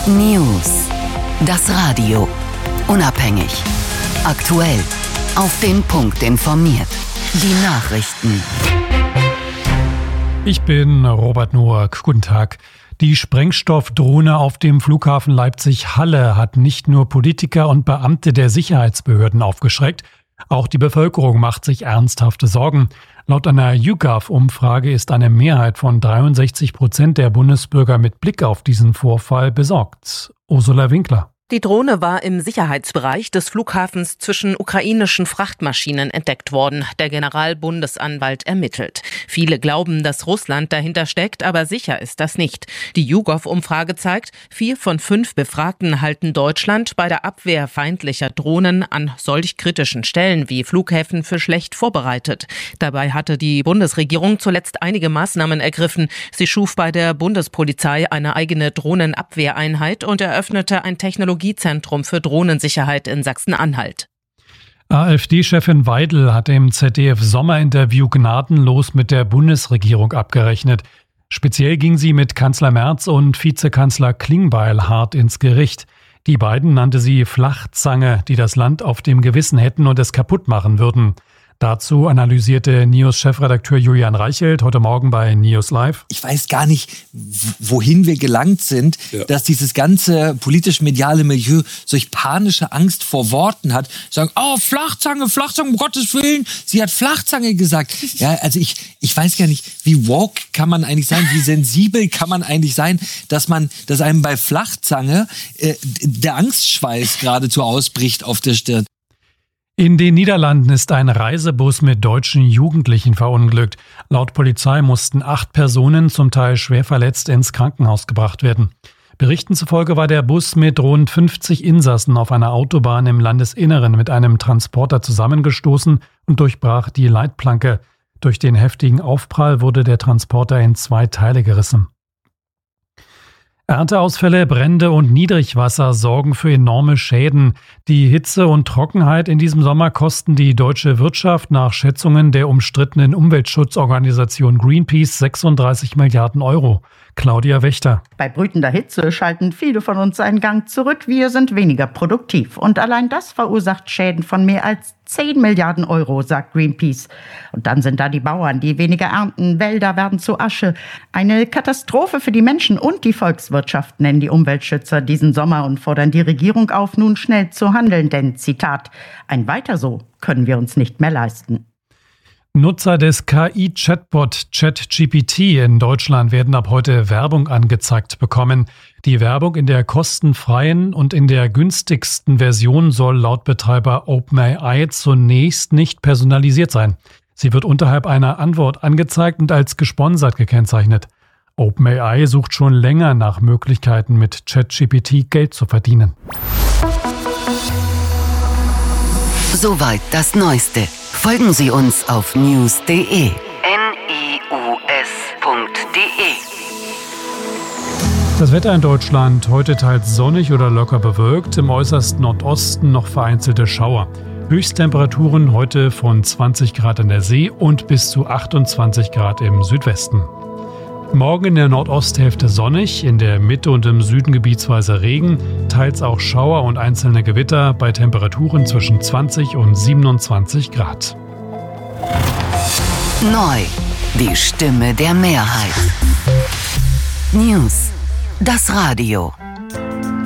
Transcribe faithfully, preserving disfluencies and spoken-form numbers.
News. Das Radio. Unabhängig. Aktuell. Auf den Punkt informiert. Die Nachrichten. Ich bin Robert Noack. Guten Tag. Die Sprengstoffdrohne auf dem Flughafen Leipzig-Halle hat nicht nur Politiker und Beamte der Sicherheitsbehörden aufgeschreckt, auch die Bevölkerung macht sich ernsthafte Sorgen. Laut einer YouGov-Umfrage ist eine Mehrheit von dreiundsechzig Prozent der Bundesbürger mit Blick auf diesen Vorfall besorgt. Ursula Winkler. Die Drohne war im Sicherheitsbereich des Flughafens zwischen ukrainischen Frachtmaschinen entdeckt worden. Der Generalbundesanwalt ermittelt. Viele glauben, dass Russland dahinter steckt, aber sicher ist das nicht. Die YouGov-Umfrage zeigt, vier von fünf Befragten halten Deutschland bei der Abwehr feindlicher Drohnen an solch kritischen Stellen wie Flughäfen für schlecht vorbereitet. Dabei hatte die Bundesregierung zuletzt einige Maßnahmen ergriffen. Sie schuf bei der Bundespolizei eine eigene Drohnenabwehreinheit und eröffnete ein Technologiezentrum für Drohnensicherheit in Sachsen-Anhalt. AfD-Chefin Weidel hat im Z D F-Sommerinterview gnadenlos mit der Bundesregierung abgerechnet. Speziell ging sie mit Kanzler Merz und Vizekanzler Klingbeil hart ins Gericht. Die beiden nannte sie Flachzange, die das Land auf dem Gewissen hätten und es kaputt machen würden. Dazu analysierte News-Chefredakteur Julian Reichelt heute Morgen bei News Live. Ich weiß gar nicht, wohin wir gelangt sind, ja. dass dieses ganze politisch-mediale Milieu solch panische Angst vor Worten hat. Sagen, oh, Flachzange, Flachzange, um Gottes Willen. Sie hat Flachzange gesagt. Ja, also ich, ich weiß gar nicht, wie woke kann man eigentlich sein, wie sensibel kann man eigentlich sein, dass man, dass einem bei Flachzange äh, der Angstschweiß geradezu ausbricht auf der Stirn. In den Niederlanden ist ein Reisebus mit deutschen Jugendlichen verunglückt. Laut Polizei mussten acht Personen, zum Teil schwer verletzt, ins Krankenhaus gebracht werden. Berichten zufolge war der Bus mit rund fünfzig Insassen auf einer Autobahn im Landesinneren mit einem Transporter zusammengestoßen und durchbrach die Leitplanke. Durch den heftigen Aufprall wurde der Transporter in zwei Teile gerissen. Ernteausfälle, Brände und Niedrigwasser sorgen für enorme Schäden. Die Hitze und Trockenheit in diesem Sommer kosten die deutsche Wirtschaft nach Schätzungen der umstrittenen Umweltschutzorganisation Greenpeace sechsunddreißig Milliarden Euro. Claudia Wächter. Bei brütender Hitze schalten viele von uns einen Gang zurück. Wir sind weniger produktiv. Und allein das verursacht Schäden von mehr als zehn Milliarden Euro, sagt Greenpeace. Und dann sind da die Bauern, die weniger ernten. Wälder werden zu Asche. Eine Katastrophe für die Menschen und die Volkswirtschaft, nennen die Umweltschützer diesen Sommer und fordern die Regierung auf, nun schnell zu handeln. Denn, Zitat, ein Weiter so können wir uns nicht mehr leisten. Nutzer des K I-Chatbot ChatGPT in Deutschland werden ab heute Werbung angezeigt bekommen. Die Werbung in der kostenfreien und in der günstigsten Version soll laut Betreiber OpenAI zunächst nicht personalisiert sein. Sie wird unterhalb einer Antwort angezeigt und als gesponsert gekennzeichnet. OpenAI sucht schon länger nach Möglichkeiten, mit ChatGPT Geld zu verdienen. Soweit das Neueste. Folgen Sie uns auf news punkt de. N I U S punkt de. Das Wetter in Deutschland heute teils sonnig oder locker bewölkt, im äußersten Nordosten noch vereinzelte Schauer. Höchsttemperaturen heute von zwanzig Grad an der See und bis zu achtundzwanzig Grad im Südwesten. Morgen in der Nordosthälfte sonnig, in der Mitte und im Süden gebietsweise Regen, teils auch Schauer und einzelne Gewitter bei Temperaturen zwischen zwanzig und siebenundzwanzig Grad. Neu, die Stimme der Mehrheit. News, das Radio.